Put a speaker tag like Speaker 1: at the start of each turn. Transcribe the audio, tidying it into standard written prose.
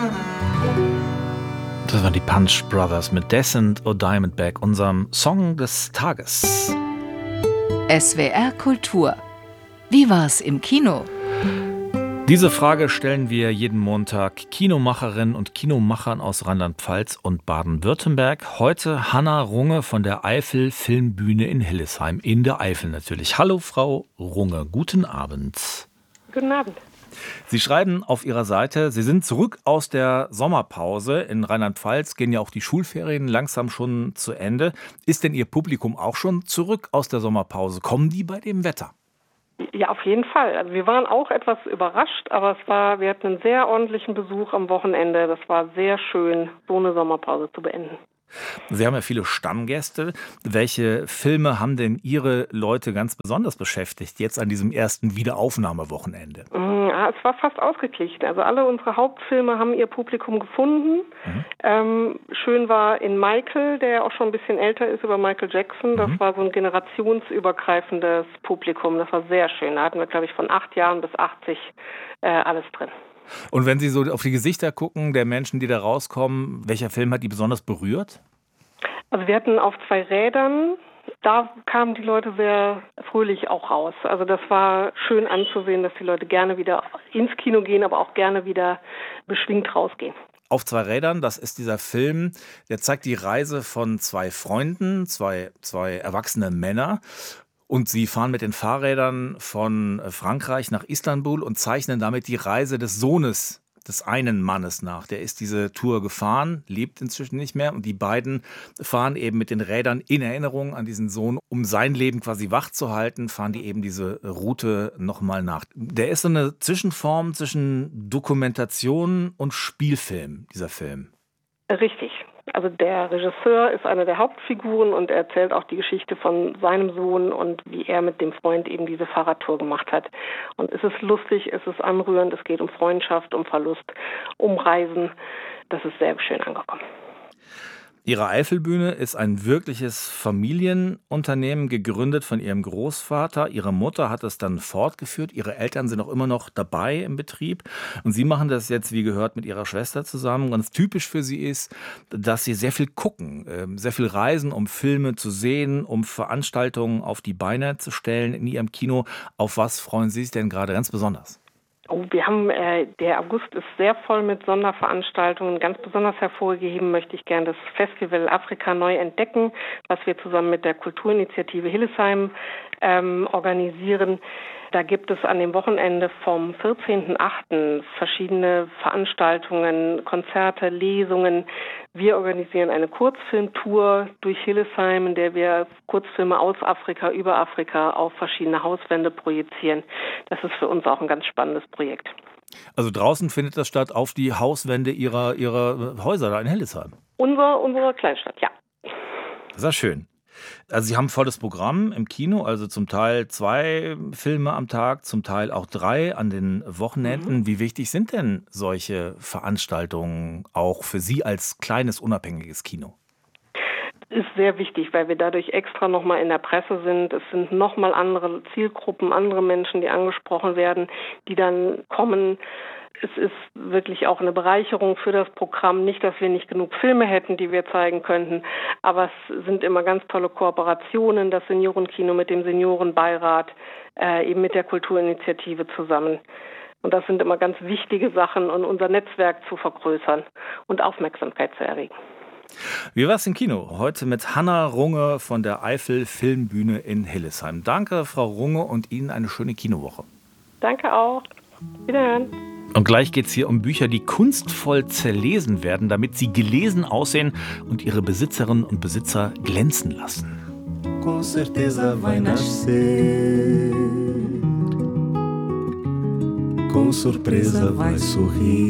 Speaker 1: Das waren die Punch Brothers mit Descent or Diamondback, unserem Song des Tages.
Speaker 2: SWR Kultur. Wie war's im Kino?
Speaker 1: Diese Frage stellen wir jeden Montag Kinomacherinnen und Kinomachern aus Rheinland-Pfalz und Baden-Württemberg. Heute Hanna Runge von der Eifel Filmbühne in Hillesheim, in der Eifel natürlich. Hallo Frau Runge, guten Abend.
Speaker 3: Guten Abend.
Speaker 1: Sie schreiben auf Ihrer Seite, Sie sind zurück aus der Sommerpause. In Rheinland-Pfalz gehen ja auch die Schulferien langsam schon zu Ende. Ist denn Ihr Publikum auch schon zurück aus der Sommerpause? Kommen die bei dem Wetter?
Speaker 3: Ja, auf jeden Fall. Also wir waren auch etwas überrascht, aber wir hatten einen sehr ordentlichen Besuch am Wochenende. Das war sehr schön, so eine Sommerpause zu beenden.
Speaker 1: Sie haben ja viele Stammgäste. Welche Filme haben denn Ihre Leute ganz besonders beschäftigt, jetzt an diesem ersten Wiederaufnahmewochenende?
Speaker 3: Ja, es war fast ausgeglichen. Also alle unsere Hauptfilme haben ihr Publikum gefunden. Schön war in Michael, der auch schon ein bisschen älter ist, über Michael Jackson. Das war so ein generationsübergreifendes Publikum. Das war sehr schön. Da hatten wir, glaube ich, von 8 Jahren bis 80 alles drin.
Speaker 1: Und wenn Sie so auf die Gesichter gucken der Menschen, die da rauskommen, welcher Film hat die besonders berührt?
Speaker 3: Also wir hatten auf 2 Rädern, da kamen die Leute sehr fröhlich auch raus. Also das war schön anzusehen, dass die Leute gerne wieder ins Kino gehen, aber auch gerne wieder beschwingt rausgehen.
Speaker 1: Auf 2 Rädern, das ist dieser Film, der zeigt die Reise von 2 Freunden, zwei erwachsene Männer. Und sie fahren mit den Fahrrädern von Frankreich nach Istanbul und zeichnen damit die Reise des Sohnes des einen Mannes nach. Der ist diese Tour gefahren, lebt inzwischen nicht mehr. Und die beiden fahren eben mit den Rädern in Erinnerung an diesen Sohn, um sein Leben quasi wach zu halten, fahren die eben diese Route nochmal nach. Der ist so eine Zwischenform zwischen Dokumentation und Spielfilm, dieser Film.
Speaker 3: Richtig. Also der Regisseur ist eine der Hauptfiguren und er erzählt auch die Geschichte von seinem Sohn und wie er mit dem Freund eben diese Fahrradtour gemacht hat. Und es ist lustig, es ist anrührend, es geht um Freundschaft, um Verlust, um Reisen. Das ist sehr schön angekommen.
Speaker 1: Ihre Eifelbühne ist ein wirkliches Familienunternehmen, gegründet von Ihrem Großvater. Ihre Mutter hat es dann fortgeführt. Ihre Eltern sind auch immer noch dabei im Betrieb. Und Sie machen das jetzt, wie gehört, mit Ihrer Schwester zusammen. Ganz typisch für Sie ist, dass Sie sehr viel gucken, sehr viel reisen, um Filme zu sehen, um Veranstaltungen auf die Beine zu stellen in Ihrem Kino. Auf was freuen Sie sich denn gerade ganz besonders?
Speaker 3: Oh, wir haben, der August ist sehr voll mit Sonderveranstaltungen. Ganz besonders hervorheben möchte ich gerne das Festival Afrika neu entdecken, was wir zusammen mit der Kulturinitiative Hillesheim organisieren. Da gibt es an dem Wochenende vom 14.08. verschiedene Veranstaltungen, Konzerte, Lesungen. Wir organisieren eine Kurzfilmtour durch Hillesheim, in der wir Kurzfilme aus Afrika, über Afrika auf verschiedene Hauswände projizieren. Das ist für uns auch ein ganz spannendes Projekt.
Speaker 1: Also draußen findet das statt, auf die Hauswände Ihrer Häuser da in Hillesheim?
Speaker 3: Unsere Kleinstadt, ja.
Speaker 1: Das ist ja schön. Also Sie haben ein volles Programm im Kino, also zum Teil 2 Filme am Tag, zum Teil auch 3 an den Wochenenden. Wie wichtig sind denn solche Veranstaltungen auch für Sie als kleines, unabhängiges Kino?
Speaker 3: Ist sehr wichtig, weil wir dadurch extra nochmal in der Presse sind. Es sind nochmal andere Zielgruppen, andere Menschen, die angesprochen werden, die dann kommen. Es ist wirklich auch eine Bereicherung für das Programm. Nicht, dass wir nicht genug Filme hätten, die wir zeigen könnten, aber es sind immer ganz tolle Kooperationen, das Seniorenkino mit dem Seniorenbeirat, eben mit der Kulturinitiative zusammen. Und das sind immer ganz wichtige Sachen, um unser Netzwerk zu vergrößern und Aufmerksamkeit zu erregen.
Speaker 1: Wie war's im Kino? Heute mit Hanna Runge von der Eifel Filmbühne in Hillesheim. Danke, Frau Runge, und Ihnen eine schöne Kinowoche.
Speaker 3: Danke auch. Wiederhören.
Speaker 1: Und gleich geht es hier um Bücher, die kunstvoll zerlesen werden, damit sie gelesen aussehen und ihre Besitzerinnen und Besitzer glänzen lassen.
Speaker 4: Com certeza vai nascer, com surpresa vai sorrir.